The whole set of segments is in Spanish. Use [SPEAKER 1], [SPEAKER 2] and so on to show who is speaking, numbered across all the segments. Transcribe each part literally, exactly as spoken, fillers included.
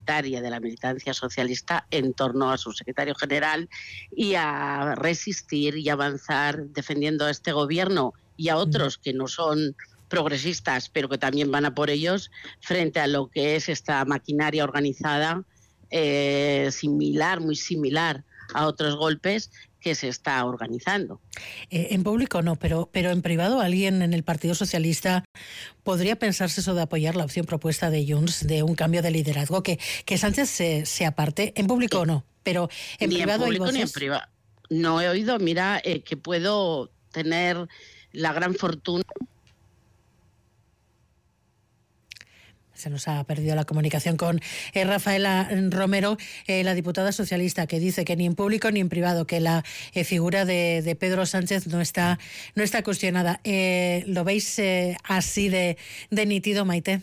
[SPEAKER 1] mayoritaria de la militancia socialista en torno a su secretario general y a resistir y avanzar defendiendo a este gobierno y a otros que no son progresistas, pero que también van a por ellos, frente a lo que es esta maquinaria organizada eh, similar, muy similar a otros golpes que se está organizando.
[SPEAKER 2] Eh, en público no, pero, pero en privado alguien en el Partido Socialista podría pensarse eso de apoyar la opción propuesta de Junts de un cambio de liderazgo, que, que Sánchez se, se aparte, en público sí. no, pero en
[SPEAKER 1] ni
[SPEAKER 2] privado
[SPEAKER 1] en público,
[SPEAKER 2] hay voces.
[SPEAKER 1] Ni en privado. No he oído, mira, eh, que puedo tener la gran fortuna.
[SPEAKER 2] Se nos ha perdido la comunicación con eh, Rafaela Romero, eh, la diputada socialista, que dice que ni en público ni en privado, que la eh, figura de, de Pedro Sánchez no está, no está cuestionada. Eh, ¿Lo veis eh, así de, de nítido, Maite?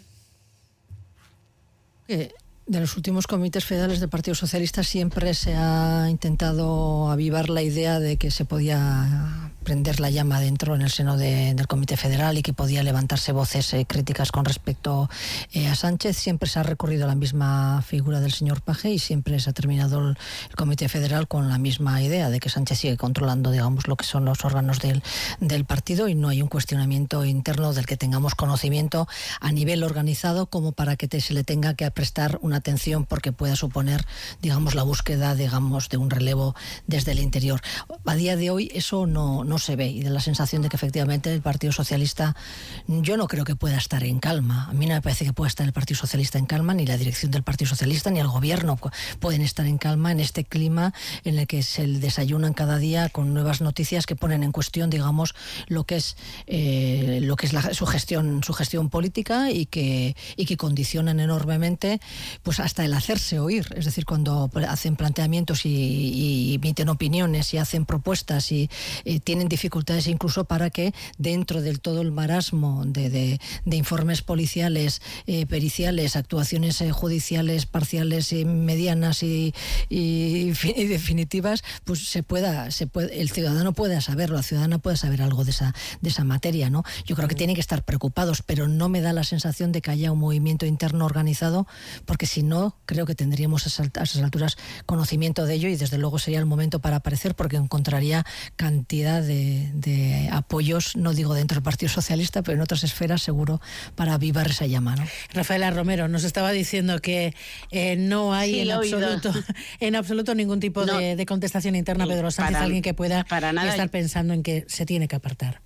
[SPEAKER 3] Eh. De los últimos comités federales del Partido Socialista siempre se ha intentado avivar la idea de que se podía prender la llama dentro en el seno de, del Comité Federal y que podía levantarse voces eh, críticas con respecto eh, a Sánchez. Siempre se ha recurrido a la misma figura del señor Page y siempre se ha terminado el, el Comité Federal con la misma idea de que Sánchez sigue controlando, digamos, lo que son los órganos del, del partido y no hay un cuestionamiento interno del que tengamos conocimiento a nivel organizado como para que te, se le tenga que prestar una atención porque pueda suponer, digamos, la búsqueda, digamos, de un relevo desde el interior. A día de hoy eso no, no se ve y da la sensación de que efectivamente el Partido Socialista, yo no creo que pueda estar en calma. A mí no me parece que pueda estar el Partido Socialista en calma, ni la dirección del Partido Socialista, ni el gobierno pueden estar en calma en este clima en el que se desayunan cada día con nuevas noticias que ponen en cuestión, digamos, lo que es eh, lo que es la, su gestión, su gestión política y que, y que condicionan enormemente pues hasta el hacerse oír, es decir, cuando hacen planteamientos y, y emiten opiniones y hacen propuestas y eh, tienen dificultades incluso para que dentro del todo el marasmo de, de, de informes policiales, eh, periciales, actuaciones eh, judiciales parciales y medianas y, y, y definitivas, pues se pueda, se puede, el ciudadano pueda saberlo, la ciudadana pueda saber algo de esa, de esa materia, ¿no? Yo creo que tienen que estar preocupados, pero no me da la sensación de que haya un movimiento interno organizado, porque si no, creo que tendríamos a esas alturas conocimiento de ello y desde luego sería el momento para aparecer porque encontraría cantidad de, de apoyos, no digo dentro del Partido Socialista, pero en otras esferas seguro para avivar esa llama, ¿no?
[SPEAKER 2] Rafaela Romero nos estaba diciendo que eh, no hay sí, en, absoluto, en absoluto ningún tipo no, de, de contestación interna a Pedro Sánchez, para, alguien que pueda para nada, estar pensando en que se tiene que apartar.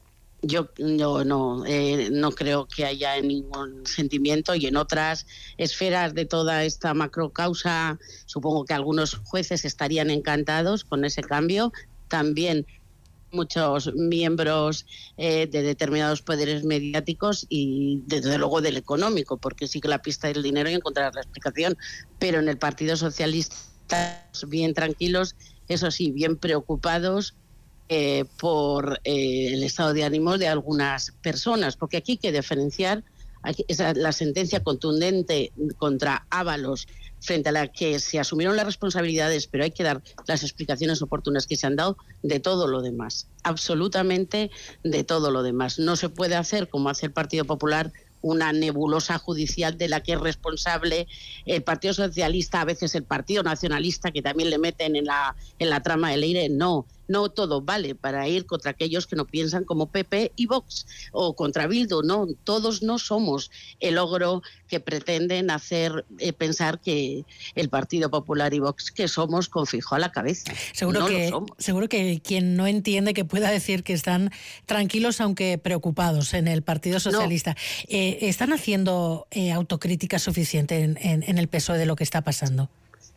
[SPEAKER 1] Yo, yo no, eh, no creo que haya ningún sentimiento y en otras esferas de toda esta macrocausa supongo que algunos jueces estarían encantados con ese cambio. También muchos miembros eh, de determinados poderes mediáticos y desde luego del económico, porque sí que la pista del dinero y encontrar la explicación, pero en el Partido Socialista bien tranquilos, eso sí, bien preocupados Eh, por eh, el estado de ánimo de algunas personas, porque aquí hay que diferenciar aquí, esa, la sentencia contundente contra Ábalos, frente a la que se asumieron las responsabilidades, pero hay que dar las explicaciones oportunas que se han dado de todo lo demás, absolutamente de todo lo demás. No se puede hacer, como hace el Partido Popular, una nebulosa judicial de la que es responsable el Partido Socialista, a veces el Partido Nacionalista, que también le meten en la, en la trama del Leire. No, no todo vale para ir contra aquellos que no piensan como P P y Vox, o contra Bildu. No, todos no somos el ogro que pretenden hacer eh, pensar que el Partido Popular y Vox, que somos con Feijóo a la cabeza.
[SPEAKER 2] Seguro,
[SPEAKER 1] no
[SPEAKER 2] que,
[SPEAKER 1] lo somos.
[SPEAKER 2] Seguro que quien no entiende que pueda decir que están tranquilos aunque preocupados en el Partido Socialista. No. Eh, ¿Están haciendo eh, autocrítica suficiente en, en, en el P S O E de lo que está pasando?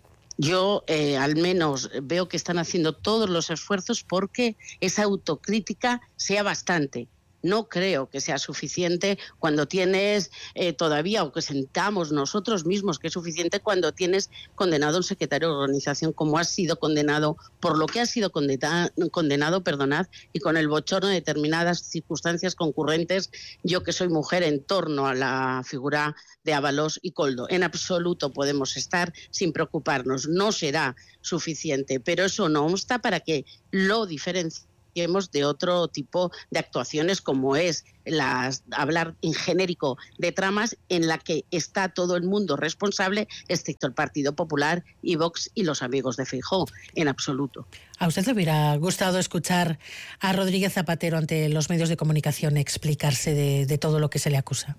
[SPEAKER 1] Yo eh, al menos veo que están haciendo todos los esfuerzos porque esa autocrítica sea bastante. No creo que sea suficiente cuando tienes eh, todavía, o que sentamos nosotros mismos, que es suficiente cuando tienes condenado a un secretario de organización como ha sido condenado, por lo que ha sido condena, condenado, perdonad, y con el bochorno de determinadas circunstancias concurrentes, yo que soy mujer, en torno a la figura de Ábalos y Koldo. En absoluto podemos estar sin preocuparnos, no será suficiente, pero eso no obsta para que lo diferencie de otro tipo de actuaciones, como es las, hablar en genérico de tramas en la que está todo el mundo responsable, excepto el Partido Popular y Vox y los amigos de Feijóo, en absoluto.
[SPEAKER 2] ¿A usted le hubiera gustado escuchar a Rodríguez Zapatero ante los medios de comunicación explicarse de, de todo lo que se le acusa?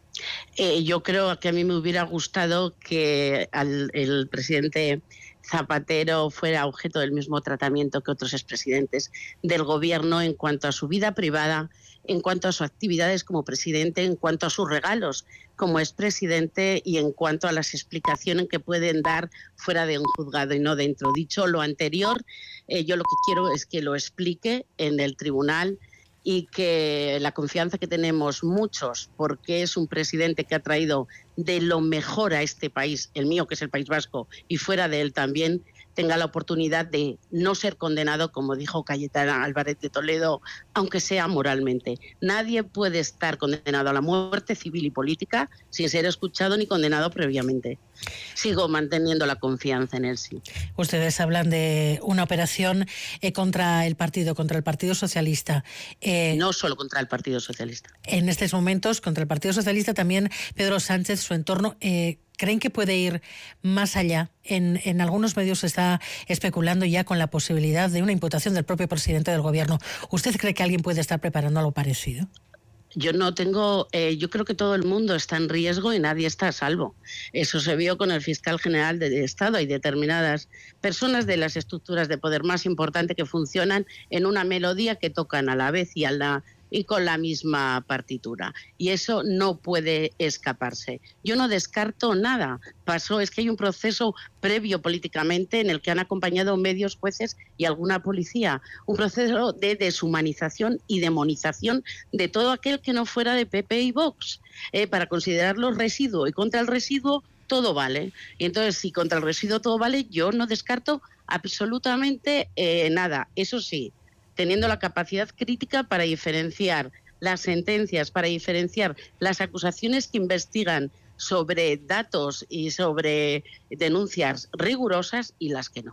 [SPEAKER 1] Eh, yo creo que a mí me hubiera gustado que al, el presidente Zapatero fuera objeto del mismo tratamiento que otros expresidentes del gobierno en cuanto a su vida privada, en cuanto a sus actividades como presidente, en cuanto a sus regalos como expresidente y en cuanto a las explicaciones que pueden dar fuera de un juzgado y no dentro. Dicho lo anterior, eh, yo lo que quiero es que lo explique en el tribunal y que la confianza que tenemos muchos, porque es un presidente que ha traído de lo mejor a este país, el mío que es el País Vasco, y fuera de él también, tenga la oportunidad de no ser condenado, como dijo Cayetana Álvarez de Toledo, aunque sea moralmente. Nadie puede estar condenado a la muerte civil y política sin ser escuchado ni condenado previamente. Sigo manteniendo la confianza en él, sí.
[SPEAKER 2] Ustedes hablan de una operación eh, contra el partido, contra el Partido Socialista.
[SPEAKER 1] Eh, no solo contra el Partido Socialista.
[SPEAKER 2] En estos momentos, contra el Partido Socialista, también Pedro Sánchez, su entorno, eh, ¿creen que puede ir más allá? En, en algunos medios se está especulando ya con la posibilidad de una imputación del propio presidente del gobierno. ¿Usted cree que alguien puede estar preparando algo parecido?
[SPEAKER 1] Yo no tengo, eh, yo creo que todo el mundo está en riesgo y nadie está a salvo. Eso se vio con el fiscal general del Estado. Hay determinadas personas de las estructuras de poder más importantes que funcionan en una melodía que tocan a la vez y a la y con la misma partitura. Y eso no puede escaparse. Yo no descarto nada. Pasó, es que hay un proceso previo políticamente en el que han acompañado medios, jueces y alguna policía. Un proceso de deshumanización y demonización de todo aquel que no fuera de P P y Vox, eh, para considerarlo residuo. Y contra el residuo todo vale. Y entonces, si contra el residuo todo vale, yo no descarto absolutamente eh, nada. Eso sí, teniendo la capacidad crítica para diferenciar las sentencias, para diferenciar las acusaciones que investigan sobre datos y sobre denuncias rigurosas y las que no.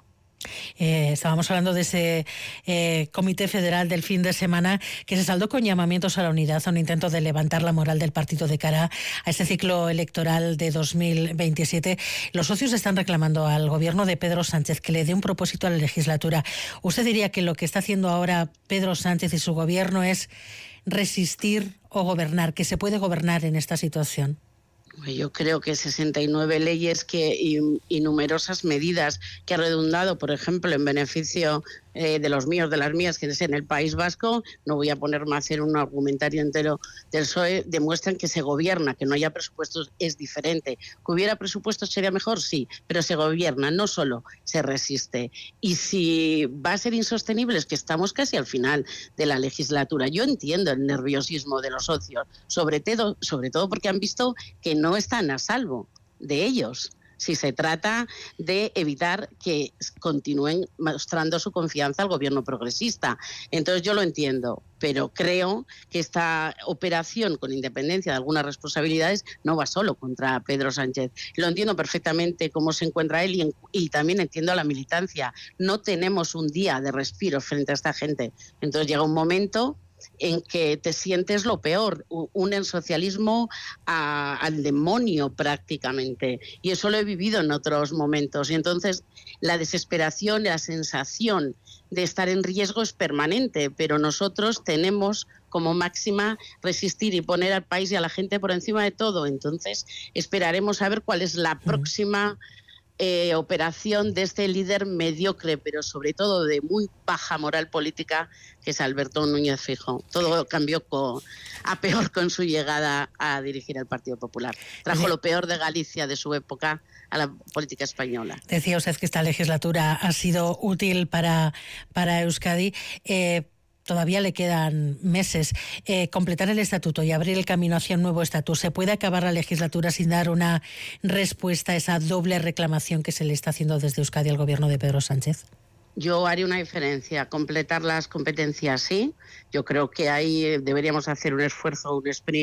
[SPEAKER 2] Eh, estábamos hablando de ese eh, Comité Federal del fin de semana que se saldó con llamamientos a la unidad, a un intento de levantar la moral del partido de cara a este ciclo electoral de dos mil veintisiete. Los socios están reclamando al gobierno de Pedro Sánchez que le dé un propósito a la legislatura. ¿Usted diría que lo que está haciendo ahora Pedro Sánchez y su gobierno es resistir o gobernar, que se puede gobernar en esta situación?
[SPEAKER 1] Yo creo que sesenta y nueve leyes que, y, y numerosas medidas que ha redundado, por ejemplo, en beneficio eh, de los míos, de las mías, que es en el País Vasco, no voy a ponerme a hacer un argumentario entero del P S O E, demuestran que se gobierna, que no haya presupuestos es diferente. ¿Que hubiera presupuestos sería mejor? Sí, pero se gobierna, no solo se resiste. Y si va a ser insostenible, es que estamos casi al final de la legislatura. Yo entiendo el nerviosismo de los socios, sobre todo, sobre todo porque han visto que no están a salvo de ellos, si se trata de evitar que continúen mostrando su confianza al gobierno progresista. Entonces yo lo entiendo, pero creo que esta operación, con independencia de algunas responsabilidades, no va solo contra Pedro Sánchez. Lo entiendo perfectamente cómo se encuentra él y, en, y también entiendo a la militancia. No tenemos un día de respiro frente a esta gente. Entonces llega un momento en que te sientes lo peor, un socialismo a, al demonio prácticamente, y eso lo he vivido en otros momentos, y entonces la desesperación, la sensación de estar en riesgo es permanente, pero nosotros tenemos como máxima resistir y poner al país y a la gente por encima de todo. Entonces esperaremos a ver cuál es la próxima Eh, operación de este líder mediocre, pero sobre todo de muy baja moral política, que es Alberto Núñez Feijóo. Todo cambió con, a peor con su llegada a dirigir el Partido Popular. Trajo lo peor de Galicia de su época a la política española.
[SPEAKER 2] Decía usted que esta legislatura ha sido útil para, para Euskadi. Eh, Todavía le quedan meses. Eh, completar el estatuto y abrir el camino hacia un nuevo estatus. ¿Se puede acabar la legislatura sin dar una respuesta a esa doble reclamación que se le está haciendo desde Euskadi al gobierno de Pedro Sánchez?
[SPEAKER 1] Yo haría una diferencia. Completar las competencias, sí. Yo creo que ahí deberíamos hacer un esfuerzo, un sprint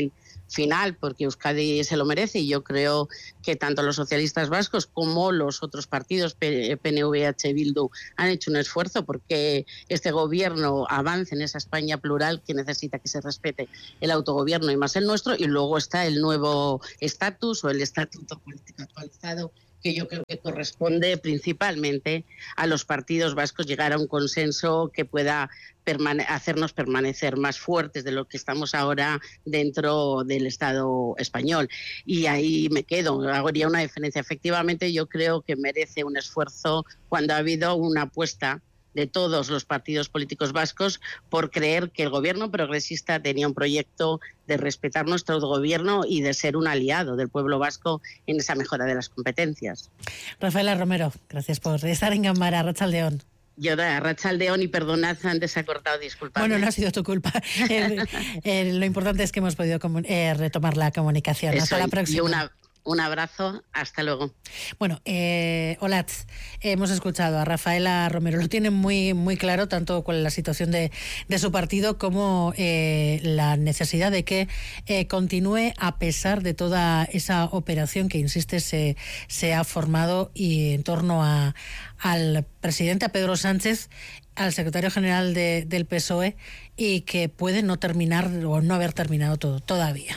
[SPEAKER 1] final, porque Euskadi se lo merece, y yo creo que tanto los socialistas vascos como los otros partidos, P N V, H, Bildu, han hecho un esfuerzo porque este gobierno avance en esa España plural que necesita que se respete el autogobierno y más el nuestro, y luego está el nuevo estatus o el estatuto político actualizado, que yo creo que corresponde principalmente a los partidos vascos llegar a un consenso que pueda permane- hacernos permanecer más fuertes de lo que estamos ahora dentro del Estado español. Y ahí me quedo, haría una diferencia. Efectivamente, yo creo que merece un esfuerzo cuando ha habido una apuesta de todos los partidos políticos vascos por creer que el gobierno progresista tenía un proyecto de respetar nuestro autogobierno y de ser un aliado del pueblo vasco en esa mejora de las competencias.
[SPEAKER 2] Rafaela Romero, gracias por estar en Gambara. Arratsaldeon.
[SPEAKER 1] Yo da Arratsaldeon, y perdonad, antes se ha cortado, disculpadme.
[SPEAKER 2] Bueno, no ha sido tu culpa. el, el, lo importante es que hemos podido eh, retomar la comunicación.
[SPEAKER 1] Eso,
[SPEAKER 2] hasta la próxima.
[SPEAKER 1] Y una... Un abrazo, hasta luego.
[SPEAKER 2] Bueno, eh, Olatz, hemos escuchado a Rafaela Romero, lo tiene muy muy claro, tanto con la situación de, de su partido como eh, la necesidad de que eh, continúe a pesar de toda esa operación que, insiste, se, se ha formado y en torno a, al presidente, a Pedro Sánchez, al secretario general de, del P S O E, y que puede no terminar o no haber terminado todo todavía.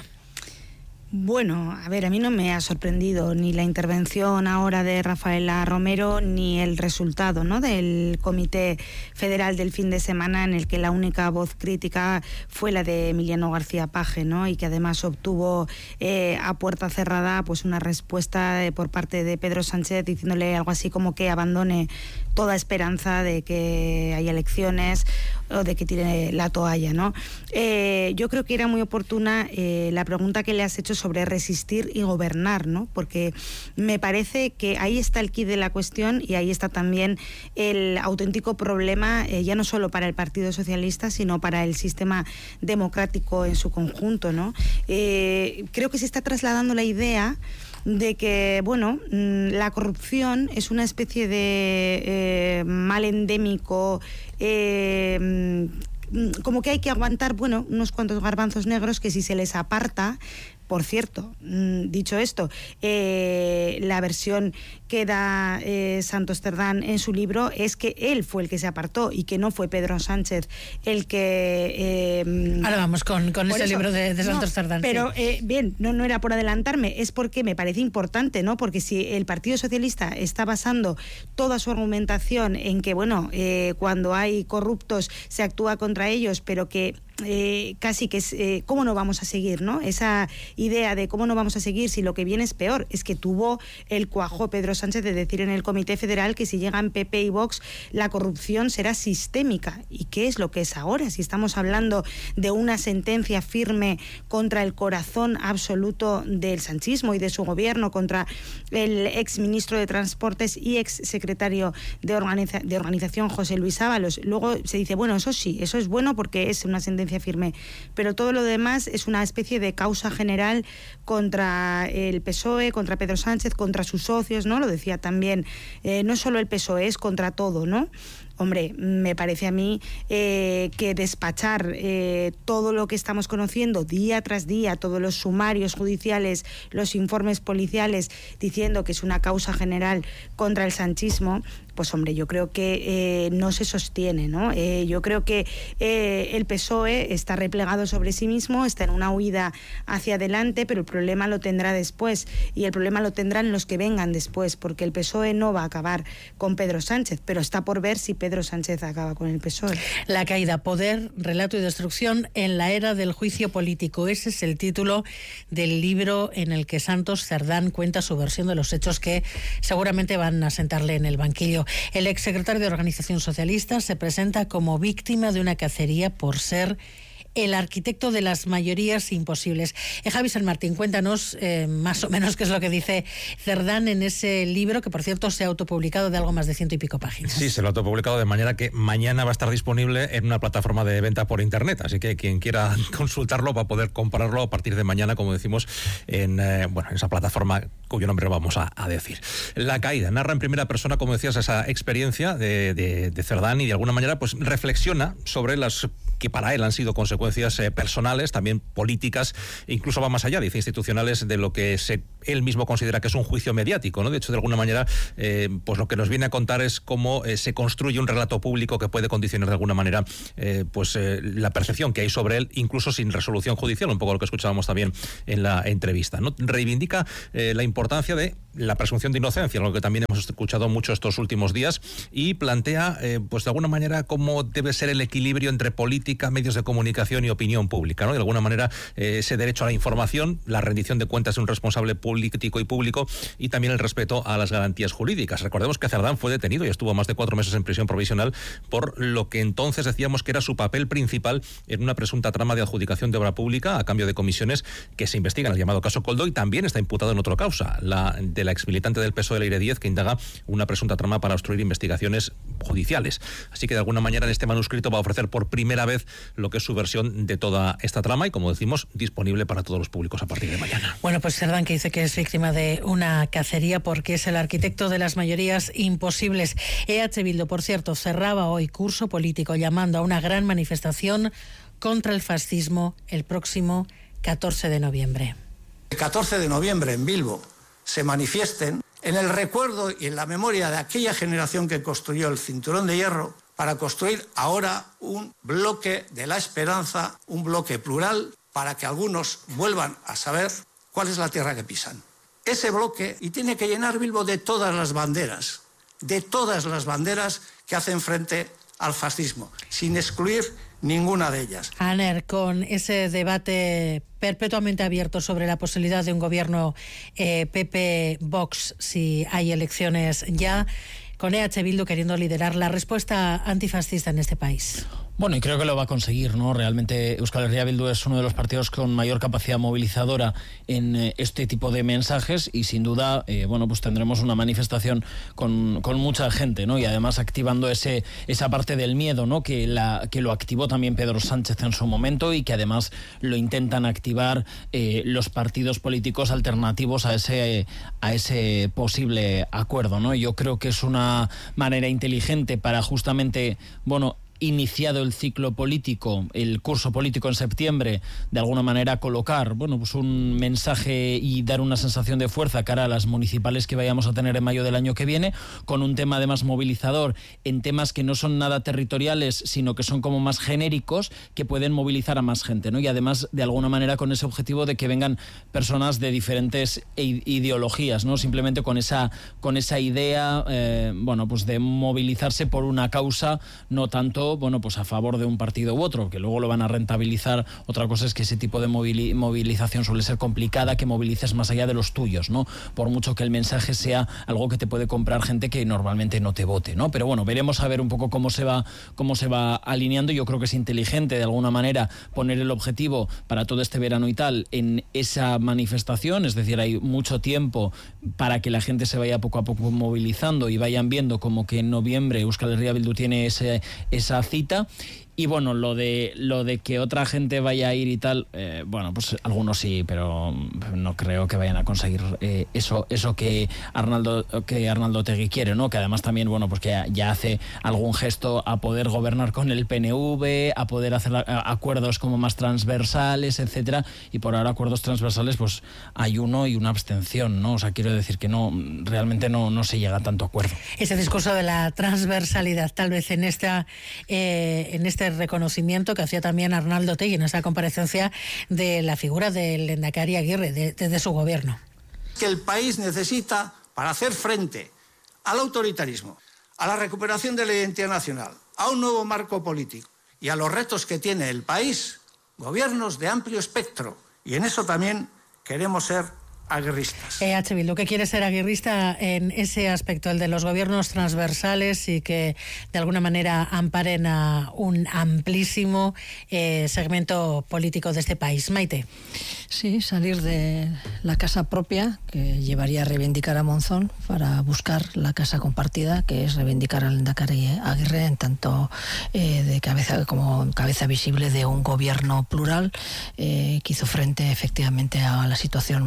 [SPEAKER 4] Bueno, a ver, a mí no me ha sorprendido ni la intervención ahora de Rafaela Romero ni el resultado, ¿no?, del Comité Federal del fin de semana, en el que la única voz crítica fue la de Emiliano García Paje, ¿no?, y que además obtuvo eh, a puerta cerrada pues una respuesta eh, por parte de Pedro Sánchez diciéndole algo así como que abandone toda esperanza de que haya elecciones o de que tire la toalla, ¿no? Eh, yo creo que era muy oportuna eh, la pregunta que le has hecho sobre resistir y gobernar, ¿no? Porque me parece que ahí está el quid de la cuestión, y ahí está también el auténtico problema, eh, ya no solo para el Partido Socialista, sino para el sistema democrático en su conjunto, ¿no? Eh, creo que se está trasladando la idea de que, bueno, la corrupción es una especie de eh, mal endémico, eh, como que hay que aguantar, bueno, unos cuantos garbanzos negros que si se les aparta. Por cierto, dicho esto, eh, la versión que da eh, Santos Cerdán en su libro es que él fue el que se apartó y que no fue Pedro Sánchez el que... Eh,
[SPEAKER 2] Ahora vamos con, con ese eso, libro de, de Santos
[SPEAKER 4] no,
[SPEAKER 2] Cerdán.
[SPEAKER 4] Pero
[SPEAKER 2] sí.
[SPEAKER 4] eh, bien, no, no era por adelantarme, es porque me parece importante, ¿no? Porque si el Partido Socialista está basando toda su argumentación en que, bueno, eh, cuando hay corruptos se actúa contra ellos, pero que... Eh, casi que es eh, cómo no vamos a seguir, ¿no? Esa idea de cómo no vamos a seguir si lo que viene es peor, es que tuvo el cuajo Pedro Sánchez de decir en el Comité Federal que si llegan P P y Vox la corrupción será sistémica. ¿Y qué es lo que es ahora? Si estamos hablando de una sentencia firme contra el corazón absoluto del sanchismo y de su gobierno, contra el ex ministro de Transportes y ex secretario de, organiza- de organización José Luis Ábalos. Luego se dice, bueno, eso sí, eso es bueno porque es una sentencia firme, pero todo lo demás es una especie de causa general contra el P S O E, contra Pedro Sánchez, contra sus socios, ¿no? Lo decía también, eh, no solo el P S O E, es contra todo, ¿no? Hombre, me parece a mí eh, que despachar eh, todo lo que estamos conociendo día tras día, todos los sumarios judiciales, los informes policiales, diciendo que es una causa general contra el sanchismo, pues hombre, yo creo que eh, no se sostiene, ¿no? Eh, yo creo que eh, el P S O E está replegado sobre sí mismo, está en una huida hacia adelante, pero el problema lo tendrá después, y el problema lo tendrán los que vengan después, porque el P S O E no va a acabar con Pedro Sánchez, pero está por ver si Pedro Sánchez acaba con el P S O E.
[SPEAKER 2] La caída, poder, relato y destrucción en la era del juicio político. Ese es el título del libro en el que Santos Cerdán cuenta su versión de los hechos que seguramente van a sentarle en el banquillo. El exsecretario de Organización Socialista se presenta como víctima de una cacería por ser el arquitecto de las mayorías imposibles. Eh, Javi San Martín, cuéntanos eh, más o menos qué es lo que dice Cerdán en ese libro, que por cierto se ha autopublicado de algo más de ciento y pico páginas.
[SPEAKER 5] Sí, se lo ha autopublicado, de manera que mañana va a estar disponible en una plataforma de venta por internet, así que quien quiera consultarlo va a poder comprarlo a partir de mañana, como decimos, en, eh, bueno, en esa plataforma cuyo nombre vamos a, a decir. La caída narra en primera persona, como decías, esa experiencia de, de, de Cerdán, y de alguna manera pues reflexiona sobre las que para él han sido consecuencias como decías, eh, personales, también políticas, e incluso va más allá, dice institucionales, de lo que se, él mismo considera que es un juicio mediático, ¿no? De hecho, de alguna manera, eh, pues lo que nos viene a contar es cómo eh, se construye un relato público que puede condicionar de alguna manera eh, pues eh, la percepción que hay sobre él, incluso sin resolución judicial, un poco lo que escuchábamos también en la entrevista, ¿no? Reivindica eh, la importancia de la presunción de inocencia, lo que también hemos escuchado mucho estos últimos días, y plantea, eh, pues de alguna manera, cómo debe ser el equilibrio entre política, medios de comunicación y opinión pública, ¿no? De alguna manera, eh, ese derecho a la información, la rendición de cuentas de un responsable político y público, y también el respeto a las garantías jurídicas. Recordemos que Cerdán fue detenido y estuvo más de cuatro meses en prisión provisional por lo que entonces decíamos que era su papel principal en una presunta trama de adjudicación de obra pública a cambio de comisiones que se investigan, el llamado caso Coldo, y también está imputado en otra causa, la de la exmilitante del P S O E, Leire Díez, que indaga una presunta trama para obstruir investigaciones judiciales. Así que de alguna manera en este manuscrito va a ofrecer por primera vez lo que es su versión de toda esta trama y, como decimos, disponible para todos los públicos a partir de mañana.
[SPEAKER 2] Bueno, pues Cerdán, que dice que es víctima de una cacería porque es el arquitecto de las mayorías imposibles. E H Bildu, por cierto, cerraba hoy curso político llamando a una gran manifestación contra el fascismo el próximo catorce de noviembre.
[SPEAKER 6] El catorce de noviembre en Bilbo se manifiesten en el recuerdo y en la memoria de aquella generación que construyó el cinturón de hierro para construir ahora un bloque de la esperanza, un bloque plural, para que algunos vuelvan a saber cuál es la tierra que pisan. Ese bloque, y tiene que llenar Bilbo de todas las banderas, de todas las banderas que hacen frente al fascismo, sin excluir ninguna de ellas.
[SPEAKER 2] Aner, con ese debate perpetuamente abierto sobre la posibilidad de un gobierno eh, P P-Vox si hay elecciones ya, con E H Bildu queriendo liderar la respuesta antifascista en este país.
[SPEAKER 7] Bueno, y creo que lo va a conseguir, ¿no? Realmente Euskal Herria Bildu es uno de los partidos con mayor capacidad movilizadora en eh, este tipo de mensajes y sin duda, eh, bueno, pues tendremos una manifestación con, con mucha gente, ¿no? Y además activando ese esa parte del miedo, ¿no? Que, la, que lo activó también Pedro Sánchez en su momento y que además lo intentan activar eh, los partidos políticos alternativos a ese, a ese posible acuerdo, ¿no? Yo creo que es una manera inteligente para justamente, bueno, iniciado el ciclo político, el curso político en septiembre, de alguna manera colocar, bueno, pues un mensaje y dar una sensación de fuerza cara a las municipales que vayamos a tener en mayo del año que viene, con un tema además movilizador en temas que no son nada territoriales, sino que son como más genéricos, que pueden movilizar a más gente, ¿no? Y además, de alguna manera, con ese objetivo de que vengan personas de diferentes ideologías, ¿no? Simplemente con esa, con esa idea, eh, bueno, pues de movilizarse por una causa, no tanto, bueno, pues a favor de un partido u otro, que luego lo van a rentabilizar. Otra cosa es que ese tipo de movili- movilización suele ser complicada, que movilices más allá de los tuyos, ¿no? Por mucho que el mensaje sea algo que te puede comprar gente que normalmente no te vote, ¿no? Pero bueno, veremos a ver un poco cómo se va, cómo se va alineando. Yo creo que es inteligente, de alguna manera, poner el objetivo para todo este verano y tal en esa manifestación, es decir, hay mucho tiempo para que la gente se vaya poco a poco movilizando y vayan viendo como que en noviembre Euskal Herria Bildu tiene ese, esa cita. Y bueno, lo de lo de que otra gente vaya a ir y tal, eh, bueno, pues algunos sí, pero no creo que vayan a conseguir eh, eso eso que Arnaldo que Arnaldo Otegi quiere, ¿no? Que además también, bueno, pues que ya hace algún gesto a poder gobernar con el P N V, a poder hacer a, acuerdos como más transversales, etcétera. Y por ahora acuerdos transversales, pues hay uno y una abstención, ¿no? O sea, quiero decir que no, realmente no, no se llega a tanto acuerdo.
[SPEAKER 2] Ese discurso de la transversalidad, tal vez en esta eh, en este reconocimiento que hacía también Arnaldo Otegi en esa comparecencia de la figura del Lehendakari Aguirre, de, de, de su gobierno.
[SPEAKER 6] Que el país necesita, para hacer frente al autoritarismo, a la recuperación de la identidad nacional, a un nuevo marco político y a los retos que tiene el país, gobiernos de amplio espectro. Y en eso también queremos ser aguirristas.
[SPEAKER 2] E H Bildu, que quiere ser aguirrista en ese aspecto, el de los gobiernos transversales y que de alguna manera amparen a un amplísimo eh, segmento político de este país. Maite.
[SPEAKER 3] Sí, salir de la casa propia, que llevaría a reivindicar a Monzón, para buscar la casa compartida, que es reivindicar al Lehendakari Aguirre en tanto eh, de cabeza como cabeza visible de un gobierno plural eh, que hizo frente efectivamente a la situación más compleja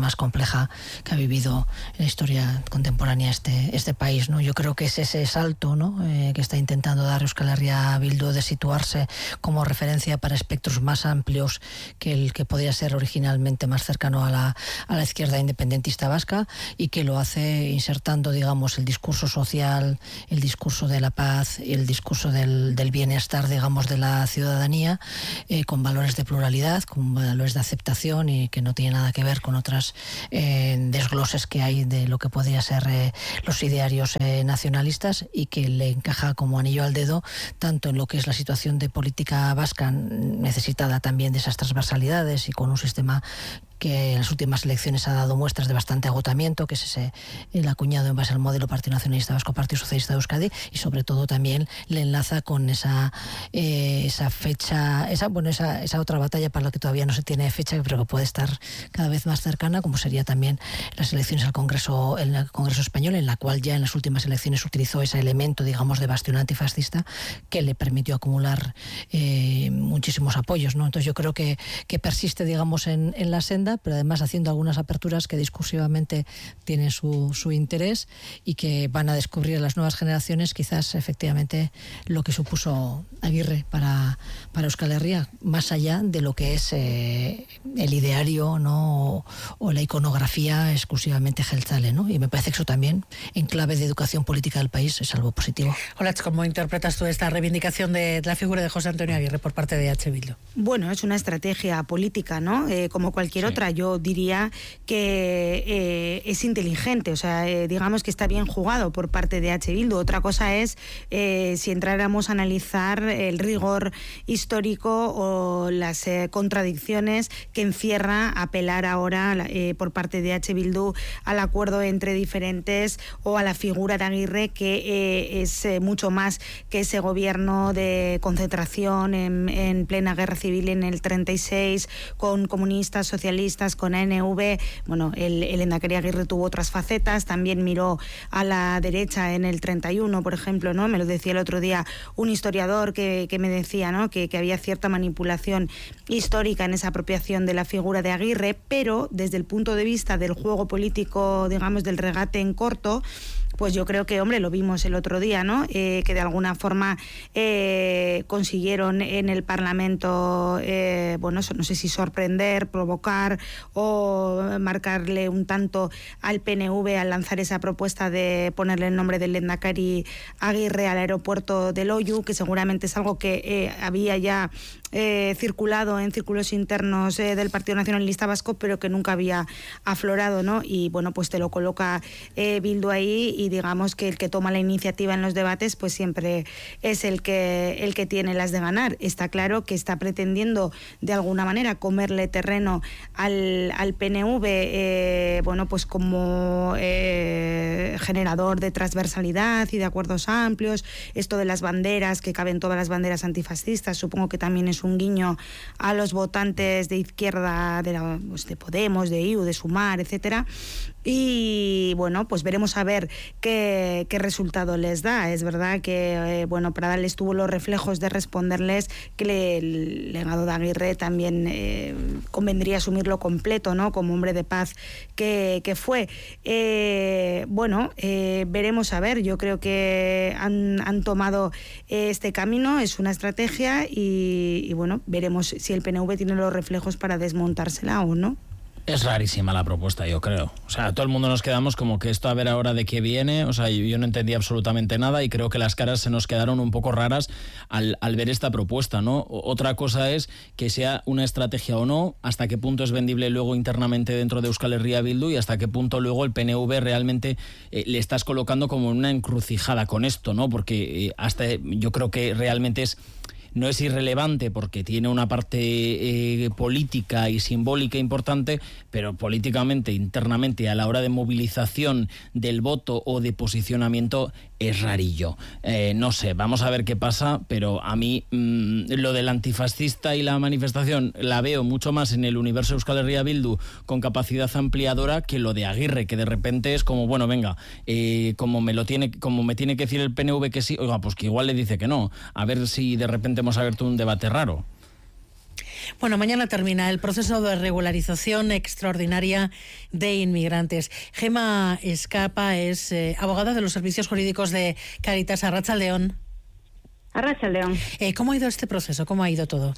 [SPEAKER 3] compleja que ha vivido en la historia contemporánea este, este país, ¿no? Yo creo que es ese salto, ¿no? eh, que está intentando dar Euskal Herria Bildu de situarse como referencia para espectros más amplios que el que podía ser originalmente más cercano a la, a la izquierda independentista vasca, y que lo hace insertando, digamos, el discurso social, el discurso de la paz y el discurso del, del bienestar, digamos, de la ciudadanía, eh, con valores de pluralidad, con valores de aceptación, y que no tiene nada que ver con otras eh, desgloses que hay de lo que podría ser eh, los idearios eh, nacionalistas, y que le encaja como anillo al dedo tanto en lo que es la situación de política vasca, necesitada también de esas transversalidades y con un sistema que en las últimas elecciones ha dado muestras de bastante agotamiento, que es ese el acuñado en base al modelo Partido Nacionalista Vasco, Partido Socialista de Euskadi, y sobre todo también le enlaza con esa eh, esa fecha, esa bueno esa, esa otra batalla para la que todavía no se tiene fecha, pero que puede estar cada vez más cercana, como sería también las elecciones al Congreso, en el Congreso Español, en la cual ya en las últimas elecciones utilizó ese elemento, digamos, de bastión antifascista que le permitió acumular eh, muchísimos apoyos, ¿no? Entonces yo creo que, que persiste, digamos, en, en la senda, pero además haciendo algunas aperturas que discursivamente tienen su, su interés, y que van a descubrir a las nuevas generaciones quizás efectivamente lo que supuso Aguirre para, para Euskal Herria, más allá de lo que es eh, el ideario, ¿no? o, o la iconografía exclusivamente jeltzale, ¿no? Y me parece que eso también, en clave de educación política del país, es algo positivo.
[SPEAKER 2] Hola, ¿cómo interpretas tú esta reivindicación de la figura de José Antonio Aguirre por parte de H. Bildu?
[SPEAKER 4] Bueno, es una estrategia política, ¿no? Eh, como cualquier sí. otra. Yo diría que eh, es inteligente, o sea, eh, digamos que está bien jugado por parte de H. Bildu. Otra cosa es eh, si entráramos a analizar el rigor histórico o las eh, contradicciones que encierra apelar ahora eh, por parte de H. Bildu al acuerdo entre diferentes, o a la figura de Aguirre, que eh, es eh, mucho más que ese gobierno de concentración en, en plena guerra civil en el treinta y seis, con comunistas, socialistas, con A N V. Bueno, el, el Lehendakari Aguirre tuvo otras facetas, también miró a la derecha en el treinta y uno, por ejemplo, ¿no? Me lo decía el otro día un historiador que, que me decía, ¿no? que, que había cierta manipulación histórica en esa apropiación de la figura de Aguirre, pero desde el punto de vista del juego político, digamos, del regate en corto, pues yo creo que, hombre, lo vimos el otro día, ¿no? Eh, que de alguna forma eh, consiguieron en el Parlamento, eh, bueno, no sé si sorprender, provocar o marcarle un tanto al P N V al lanzar esa propuesta de ponerle el nombre del Lehendakari Aguirre al aeropuerto de Loiu, que seguramente es algo que eh, había ya eh, circulado en círculos internos eh, del Partido Nacionalista Vasco, pero que nunca había aflorado, ¿no? Y bueno, pues te lo coloca eh, Bildu ahí, y digamos que el que toma la iniciativa en los debates pues siempre es el que el que tiene las de ganar. Está claro que está pretendiendo de alguna manera comerle terreno al, al P N V, eh, bueno, pues como eh, generador de transversalidad y de acuerdos amplios. Esto de las banderas, que caben todas las banderas antifascistas, supongo que también es un guiño a los votantes de izquierda, de, la, pues de Podemos, de I U, de Sumar, etcétera. Y bueno, pues veremos a ver qué, qué resultado les da. Es verdad que, eh, bueno, Pradales tuvo los reflejos de responderles que le, el legado de Aguirre también eh, convendría asumirlo completo, ¿no? Como hombre de paz que, que fue. Eh, bueno, eh, veremos a ver. Yo creo que han, han tomado este camino, es una estrategia, y, y bueno, veremos si el P N V tiene los reflejos para desmontársela o no.
[SPEAKER 7] Es rarísima la propuesta, yo creo. O sea, todo el mundo nos quedamos como que esto a ver ahora de qué viene. O sea, yo, yo no entendí absolutamente nada, y creo que las caras se nos quedaron un poco raras al, al ver esta propuesta, ¿no? Otra cosa es que sea una estrategia o no, hasta qué punto es vendible luego internamente dentro de Euskal Herria Bildu, y hasta qué punto luego el P N V realmente eh, le estás colocando como una encrucijada con esto, ¿no? Porque eh, hasta yo creo que realmente es... No es irrelevante porque tiene una parte eh, política y simbólica importante, pero políticamente, internamente, a la hora de movilización del voto o de posicionamiento, es rarillo. Eh, no sé, vamos a ver qué pasa, pero a mí mmm, lo del antifascista y la manifestación la veo mucho más en el universo Euskal Herria Bildu con capacidad ampliadora que lo de Aguirre, que de repente es como, bueno, venga, eh, como me lo tiene, como me tiene que decir el P N V que sí, oiga, pues que igual le dice que no. A ver si de repente hemos abierto un debate raro.
[SPEAKER 2] Bueno, mañana termina el proceso de regularización extraordinaria de inmigrantes. Gema Escapa es eh, abogada de los servicios jurídicos de Cáritas. Arratsaldeon.
[SPEAKER 8] Arratsaldeon.
[SPEAKER 2] Eh, ¿Cómo ha ido este proceso? ¿Cómo ha ido todo?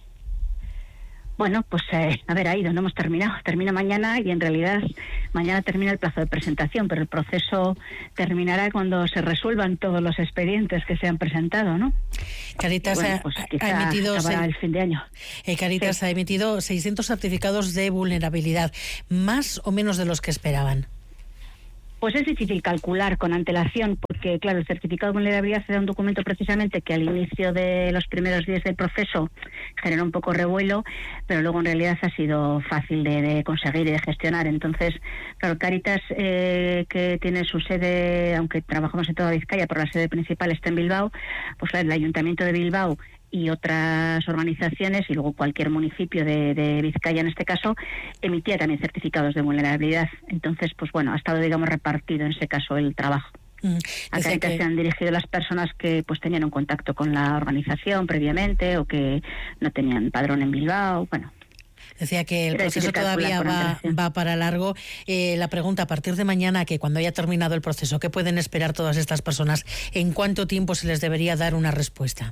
[SPEAKER 8] Bueno, pues eh, a ver, ha ido, no hemos terminado. Termina mañana y en realidad mañana termina el plazo de presentación, pero el proceso terminará cuando se resuelvan todos los expedientes que se han presentado, ¿no?
[SPEAKER 2] Cáritas
[SPEAKER 8] bueno,
[SPEAKER 2] ha,
[SPEAKER 8] pues
[SPEAKER 2] ha emitido
[SPEAKER 8] seis, el fin de año.
[SPEAKER 2] Eh, Cáritas sí. ha emitido seiscientos certificados de vulnerabilidad, más o menos de los que esperaban.
[SPEAKER 8] Pues es difícil calcular con antelación porque, claro, el certificado de vulnerabilidad era un documento precisamente que al inicio de los primeros días del proceso generó un poco revuelo, pero luego en realidad ha sido fácil de, de conseguir y de gestionar. Entonces, claro, Cáritas, eh, que tiene su sede, aunque trabajamos en toda Vizcaya, pero la sede principal está en Bilbao, pues claro, el Ayuntamiento de Bilbao y otras organizaciones y luego cualquier municipio de, de Vizcaya en este caso emitía también certificados de vulnerabilidad. Entonces, pues bueno, ha estado, digamos, repartido en ese caso el trabajo. Mm, a Cáritas que... se han dirigido las personas que pues tenían un contacto con la organización previamente o que no tenían padrón en Bilbao, bueno.
[SPEAKER 2] Decía que el proceso todavía va, va para largo. Eh, la pregunta, a partir de mañana, que cuando haya terminado el proceso, ¿qué pueden esperar todas estas personas? ¿En cuánto tiempo se les debería dar una respuesta?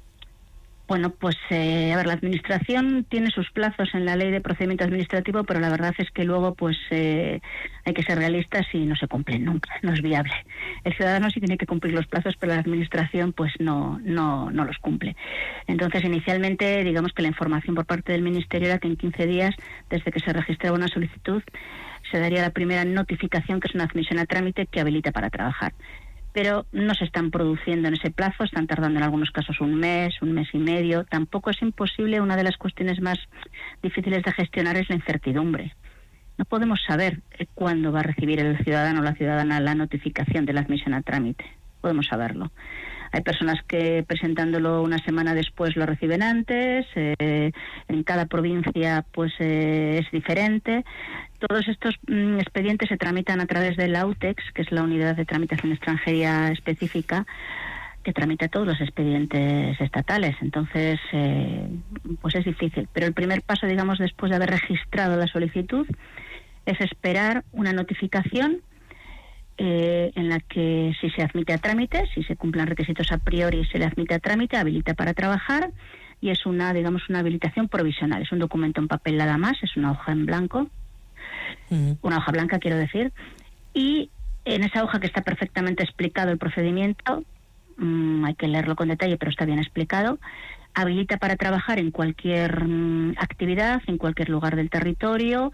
[SPEAKER 8] Bueno, pues eh, a ver, la Administración tiene sus plazos en la Ley de Procedimiento Administrativo, pero la verdad es que luego pues eh, hay que ser realistas y no se cumplen nunca, no es viable. El ciudadano sí tiene que cumplir los plazos, pero la Administración pues no no no los cumple. Entonces, inicialmente, digamos que la información por parte del Ministerio era que en quince días, desde que se registraba una solicitud, se daría la primera notificación, que es una admisión a trámite que habilita para trabajar. Pero no se están produciendo en ese plazo, están tardando en algunos casos un mes, un mes y medio. Tampoco es imposible, una de las cuestiones más difíciles de gestionar es la incertidumbre. No podemos saber cuándo va a recibir el ciudadano o la ciudadana la notificación de la admisión a trámite. Podemos saberlo. Hay personas que presentándolo una semana después lo reciben antes, eh, en cada provincia pues eh, es diferente. Todos estos mm, expedientes se tramitan a través de la U T E X, que es la Unidad de Tramitación Extranjería Específica, que tramita todos los expedientes estatales. Entonces, eh, pues es difícil. Pero el primer paso, digamos, después de haber registrado la solicitud, es esperar una notificación Eh, en la que si se admite a trámite, si se cumplen requisitos a priori, se le admite a trámite, habilita para trabajar y es una, digamos, una habilitación provisional. Es un documento en papel nada más, es una hoja en blanco, uh-huh. una hoja blanca quiero decir, y en esa hoja que está perfectamente explicado el procedimiento, mmm, hay que leerlo con detalle, pero está bien explicado, habilita para trabajar en cualquier mmm, actividad, en cualquier lugar del territorio.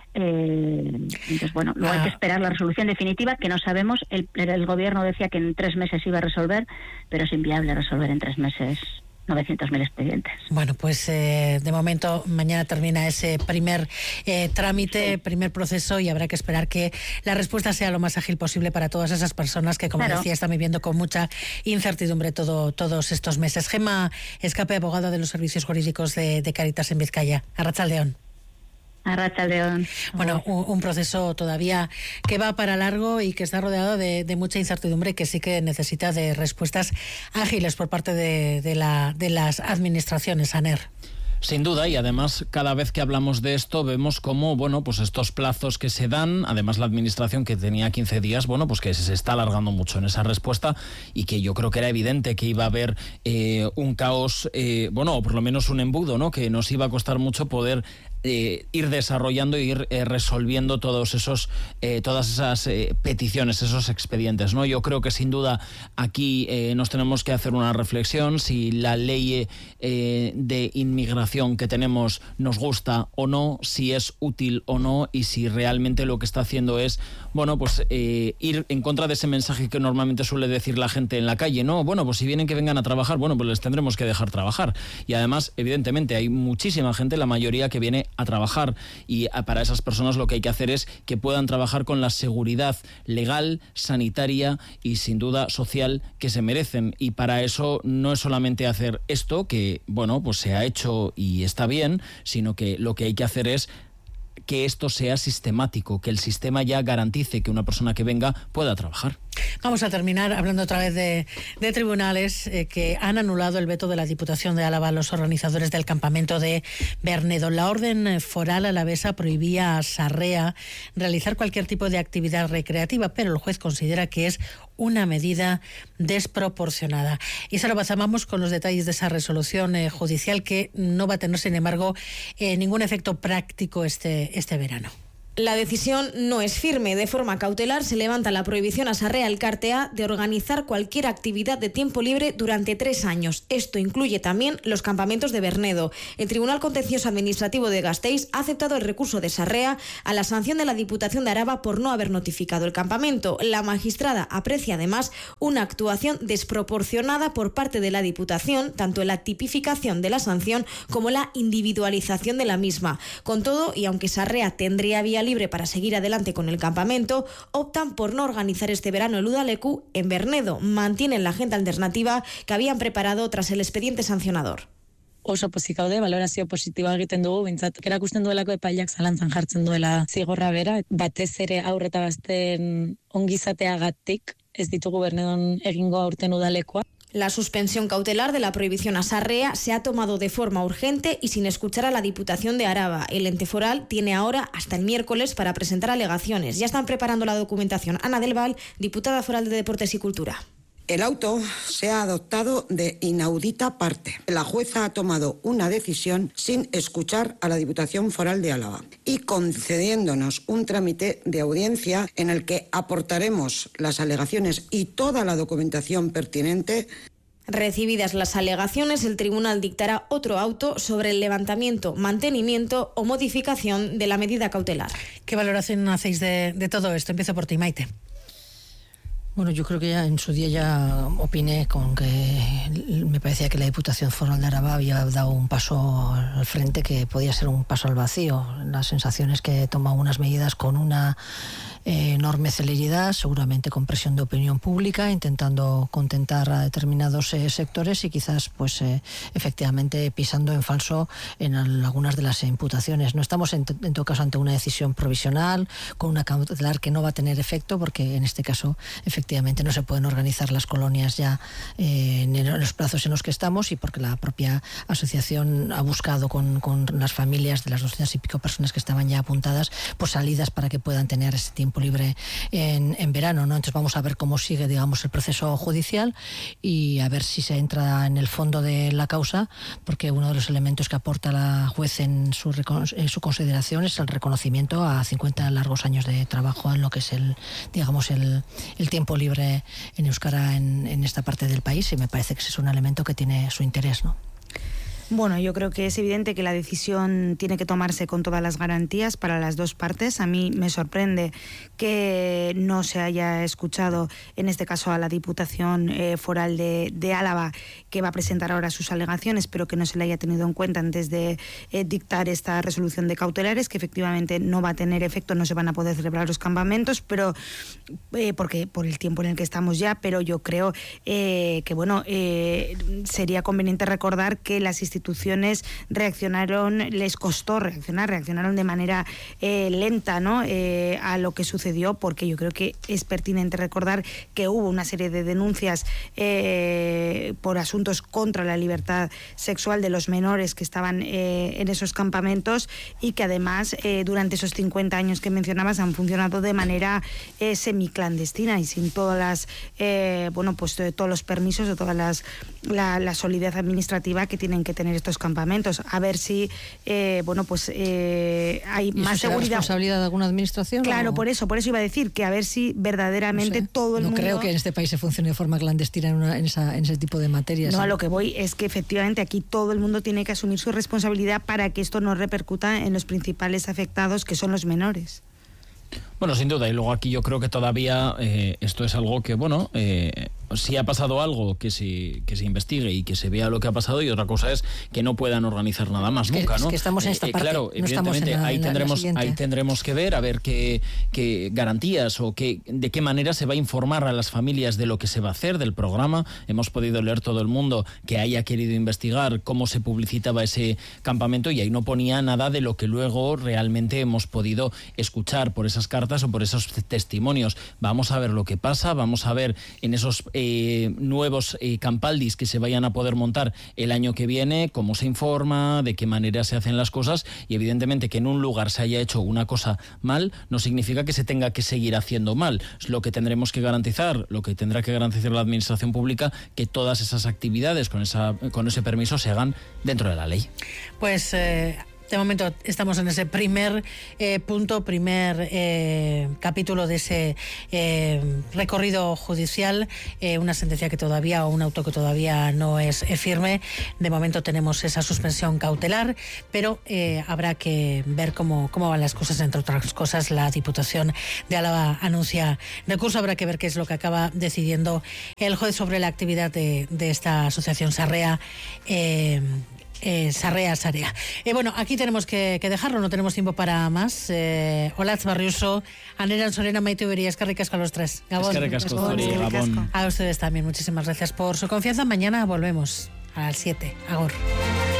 [SPEAKER 8] Eh, entonces, bueno, luego ah. hay que esperar la resolución definitiva, que no sabemos. El, el gobierno decía que en tres meses iba a resolver, pero es inviable resolver en tres meses novecientos mil expedientes.
[SPEAKER 2] Bueno, pues eh, de momento mañana termina ese primer eh, trámite, sí. primer proceso, y habrá que esperar que la respuesta sea lo más ágil posible para todas esas personas que, como claro. decía, están viviendo con mucha incertidumbre todo, todos estos meses. Gema Escape, abogada de los servicios jurídicos de, de Cáritas en Vizcaya. Arratsaldeon.
[SPEAKER 8] Arratsaldeon.
[SPEAKER 2] Bueno, un, un proceso todavía que va para largo y que está rodeado de, de mucha incertidumbre, que sí que necesita de respuestas ágiles por parte de, de, la, de las administraciones, ANER.
[SPEAKER 7] Sin duda, y además cada vez que hablamos de esto vemos cómo, bueno, pues estos plazos que se dan, además la administración que tenía quince días, bueno, pues que se está alargando mucho en esa respuesta y que yo creo que era evidente que iba a haber eh, un caos, eh, bueno, o por lo menos un embudo, ¿no?, que nos iba a costar mucho poder Eh, ir desarrollando e ir eh, resolviendo todos esos, eh, todas esas eh, peticiones, esos expedientes, ¿no? Yo creo que sin duda aquí eh, nos tenemos que hacer una reflexión si la ley eh, de inmigración que tenemos nos gusta o no, si es útil o no y si realmente lo que está haciendo es, bueno, pues eh, ir en contra de ese mensaje que normalmente suele decir la gente en la calle, ¿no? Bueno, pues si vienen que vengan a trabajar, bueno, pues les tendremos que dejar trabajar. Y además, evidentemente, hay muchísima gente, la mayoría que viene a trabajar, y para esas personas lo que hay que hacer es que puedan trabajar con la seguridad legal, sanitaria y sin duda social que se merecen, y para eso no es solamente hacer esto, que bueno, pues se ha hecho y está bien, sino que lo que hay que hacer es que esto sea sistemático, que el sistema ya garantice que una persona que venga pueda trabajar.
[SPEAKER 2] Vamos a terminar hablando otra vez de, de tribunales eh, que han anulado el veto de la Diputación de Álava a los organizadores del campamento de Bernedo. La orden foral alavesa prohibía a Sarrea realizar cualquier tipo de actividad recreativa, pero el juez considera que es una medida desproporcionada. Y ahora pasamos con los detalles de esa resolución eh, judicial que no va a tener, sin embargo, eh, ningún efecto práctico este, este verano.
[SPEAKER 9] La decisión no es firme. De forma cautelar se levanta la prohibición a Sarrea Elkartea de organizar cualquier actividad de tiempo libre durante tres años. Esto incluye también los campamentos de Bernedo. El Tribunal Contencioso Administrativo de Gasteiz ha aceptado el recurso de Sarrea a la sanción de la Diputación de Araba por no haber notificado el campamento. La magistrada aprecia además una actuación desproporcionada por parte de la Diputación, tanto en la tipificación de la sanción como la individualización de la misma. Con todo, y aunque Sarrea tendría vía libre para seguir adelante con el campamento, optan por no organizar este verano el Udaleku en Bernedo. Mantienen la agenda alternativa que habían preparado tras el expediente sancionador.
[SPEAKER 10] Oso pozik gaude, balorazio positiboa egiten dugu, bintzat erakusten duelako epaileak zalantzan jartzen duela zigorra bera, batez ere haur eta gazteen ongizateagatik ez ditugu Bernedon egingo aurten Udalekoa.
[SPEAKER 9] La suspensión cautelar de la prohibición a Sarrea se ha tomado de forma urgente y sin escuchar a la Diputación de Araba. El ente foral tiene ahora hasta el miércoles para presentar alegaciones. Ya están preparando la documentación. Ana del Val, diputada foral de Deportes y Cultura.
[SPEAKER 11] El auto se ha adoptado de inaudita parte. La jueza ha tomado una decisión sin escuchar a la Diputación Foral de Álava y concediéndonos un trámite de audiencia en el que aportaremos las alegaciones y toda la documentación pertinente.
[SPEAKER 9] Recibidas las alegaciones, el tribunal dictará otro auto sobre el levantamiento, mantenimiento o modificación de la medida cautelar.
[SPEAKER 2] ¿Qué valoración hacéis de, de todo esto? Empiezo por ti, Maite.
[SPEAKER 3] Bueno, yo creo que ya en su día ya opiné con que me parecía que la Diputación Foral de Araba había dado un paso al frente que podía ser un paso al vacío. La sensación es que toma unas medidas con una eh, enorme celeridad, seguramente con presión de opinión pública, intentando contentar a determinados eh, sectores y quizás pues eh, efectivamente pisando en falso en algunas de las imputaciones. No estamos en, en todo caso ante una decisión provisional con una cautelar que no va a tener efecto, porque en este caso efectivamente Efectivamente no se pueden organizar las colonias ya eh, en los plazos en los que estamos, y porque la propia asociación ha buscado con, con las familias de las doscientas y pico personas que estaban ya apuntadas pues salidas para que puedan tener ese tiempo libre en, en verano, ¿no? Entonces vamos a ver cómo sigue, digamos, el proceso judicial y a ver si se entra en el fondo de la causa, porque uno de los elementos que aporta la juez en su, en su consideración es el reconocimiento a cincuenta largos años de trabajo en lo que es el, digamos, el, el tiempo libre en euskara en, en esta parte del país, y me parece que ese es un elemento que tiene su interés, ¿no?
[SPEAKER 4] Bueno, yo creo que es evidente que la decisión tiene que tomarse con todas las garantías para las dos partes. A mí me sorprende que no se haya escuchado, en este caso a la Diputación eh, Foral de, de Álava, que va a presentar ahora sus alegaciones, pero que no se le haya tenido en cuenta antes de eh, dictar esta resolución de cautelares, que efectivamente no va a tener efecto, no se van a poder celebrar los campamentos, pero eh, porque por el tiempo en el que estamos ya, pero yo creo eh, que bueno, eh, sería conveniente recordar que las instituciones instituciones reaccionaron, les costó reaccionar, reaccionaron de manera eh, lenta, ¿no? Eh, a lo que sucedió, porque yo creo que es pertinente recordar que hubo una serie de denuncias eh, por asuntos contra la libertad sexual de los menores que estaban eh, en esos campamentos, y que además eh, durante esos cincuenta años que mencionabas han funcionado de manera eh, semiclandestina y sin todas las eh, bueno, pues todos los permisos o todas las la, la solidez administrativa que tienen que tener estos campamentos. A ver si eh, bueno, pues eh, hay
[SPEAKER 3] ¿Y
[SPEAKER 4] más
[SPEAKER 3] eso será
[SPEAKER 4] seguridad.
[SPEAKER 3] ¿Responsabilidad de alguna administración?
[SPEAKER 4] Claro,
[SPEAKER 3] o?
[SPEAKER 4] por eso, por eso iba a decir que a ver si verdaderamente
[SPEAKER 3] no sé.
[SPEAKER 4] todo el
[SPEAKER 3] no
[SPEAKER 4] mundo.
[SPEAKER 3] No creo que en este país se funcione de forma clandestina en, una, en, esa, en ese tipo de materias.
[SPEAKER 4] No,
[SPEAKER 3] ¿sí?
[SPEAKER 4] a lo que voy es que efectivamente aquí todo el mundo tiene que asumir su responsabilidad para que esto no repercuta en los principales afectados, que son los menores.
[SPEAKER 7] Bueno, sin duda, y luego aquí yo creo que todavía eh, esto es algo que, bueno, eh, si ha pasado algo, que se, que se investigue y que se vea lo que ha pasado, y otra cosa es que no puedan organizar nada más
[SPEAKER 3] es
[SPEAKER 7] nunca,
[SPEAKER 3] que,
[SPEAKER 7] ¿no?
[SPEAKER 3] Es que estamos en esta
[SPEAKER 7] eh,
[SPEAKER 3] parte,
[SPEAKER 7] claro,
[SPEAKER 3] no estamos en la,
[SPEAKER 7] ahí
[SPEAKER 3] en la,
[SPEAKER 7] tendremos,
[SPEAKER 3] en la
[SPEAKER 7] ahí tendremos que ver a ver qué, qué garantías o qué, de qué manera se va a informar a las familias de lo que se va a hacer del programa. Hemos podido leer todo el mundo que haya querido investigar cómo se publicitaba ese campamento, y ahí no ponía nada de lo que luego realmente hemos podido escuchar por esas cartas o por esos testimonios. Vamos a ver lo que pasa, vamos a ver en esos eh, nuevos eh, campaldis que se vayan a poder montar el año que viene, cómo se informa, de qué manera se hacen las cosas, y evidentemente que en un lugar se haya hecho una cosa mal no significa que se tenga que seguir haciendo mal. Es lo que tendremos que garantizar, lo que tendrá que garantizar la administración pública, que todas esas actividades con, esa, con ese permiso se hagan dentro de la ley.
[SPEAKER 2] Pues eh, de momento estamos en ese primer eh, punto, primer eh, capítulo de ese eh, recorrido judicial, eh, una sentencia que todavía, o un auto que todavía no es eh, firme. De momento tenemos esa suspensión cautelar, pero eh, habrá que ver cómo, cómo van las cosas. Entre otras cosas, la Diputación de Álava anuncia recurso, habrá que ver qué es lo que acaba decidiendo el juez sobre la actividad de, de esta asociación Sarrea. Eh, Eh, Sarrea, Sarea. Eh, bueno, aquí tenemos que, que dejarlo, no tenemos tiempo para más. Eh, Olatz Barriuso, Aneran Solena, Maite Ubería, es que ricasco a los tres. Gabón.
[SPEAKER 7] Es que ricasco, Zuri, Gabón.
[SPEAKER 2] A ustedes también, muchísimas gracias por su confianza. Mañana volvemos a las siete. Agor.